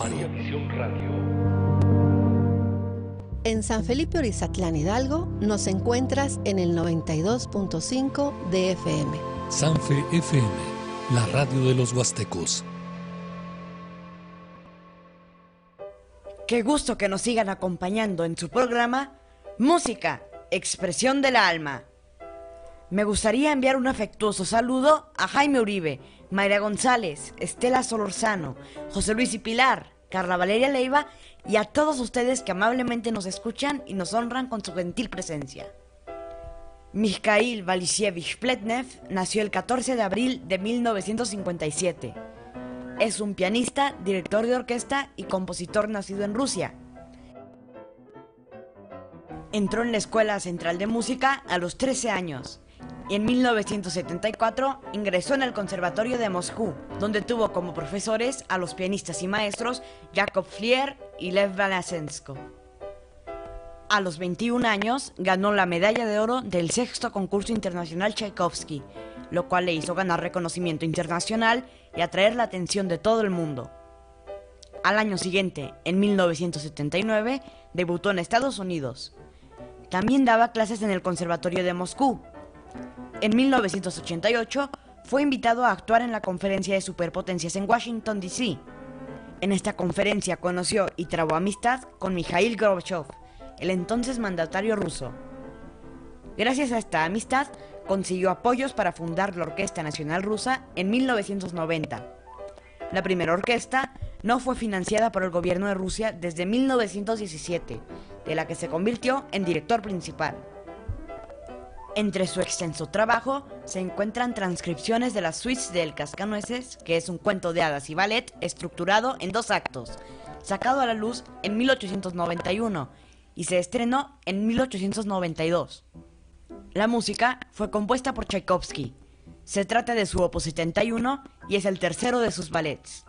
Radio. En San Felipe Orizatlán Hidalgo nos encuentras en el 92.5 de FM. Sanfe FM, la radio de los huastecos. Qué gusto que nos sigan acompañando en su programa Música, Expresión del Alma. Me gustaría enviar un afectuoso saludo a Jaime Uribe, Mayra González, Estela Solorzano, José Luis y Pilar, Carla Valeria Leiva y a todos ustedes que amablemente nos escuchan y nos honran con su gentil presencia. Mikhail Valisievich Pletnev nació el 14 de abril de 1957. Es un pianista, director de orquesta y compositor nacido en Rusia. Entró en la Escuela Central de Música a los 13 años y en 1974 ingresó en el Conservatorio de Moscú, donde tuvo como profesores a los pianistas y maestros Yakov Flier y Lev Balasensko. A los 21 años ganó la medalla de oro del sexto concurso internacional Tchaikovsky, lo cual le hizo ganar reconocimiento internacional y atraer la atención de todo el mundo. Al año siguiente, en 1979, debutó en Estados Unidos. También daba clases en el Conservatorio de Moscú. En 1988 fue invitado a actuar en la Conferencia de Superpotencias en Washington, D.C. En esta conferencia conoció y trabó amistad con Mikhail Gorbachev, el entonces mandatario ruso. Gracias a esta amistad, consiguió apoyos para fundar la Orquesta Nacional Rusa en 1990. La primera orquesta no fue financiada por el gobierno de Rusia desde 1917, de la que se convirtió en director principal. Entre su extenso trabajo se encuentran transcripciones de las suites de El Cascanueces, que es un cuento de hadas y ballet estructurado en 2 actos, sacado a la luz en 1891 y se estrenó en 1892. La música fue compuesta por Tchaikovsky. Se trata de su opus 71 y es el tercero de sus ballets.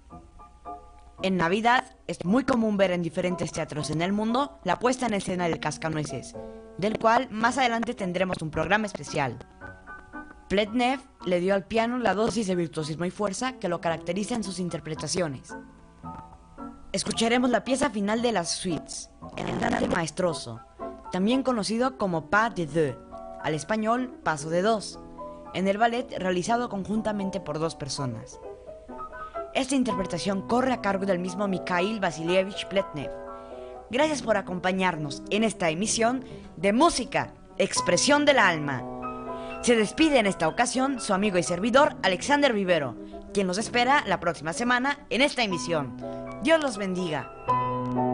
En Navidad es muy común ver en diferentes teatros en el mundo la puesta en escena del Cascanueces, del cual más adelante tendremos un programa especial. Pletnev le dio al piano la dosis de virtuosismo y fuerza que lo caracteriza en sus interpretaciones. Escucharemos la pieza final de las suites, el andante maestroso, también conocido como Pas de deux, al español Paso de Dos, en el ballet realizado conjuntamente por 2 personas. Esta interpretación corre a cargo del mismo Mikhail Vasilievich Pletnev. Gracias por acompañarnos en esta emisión de Música, Expresión del Alma. Se despide en esta ocasión su amigo y servidor Alexander Vivero, quien nos espera la próxima semana en esta emisión. Dios los bendiga.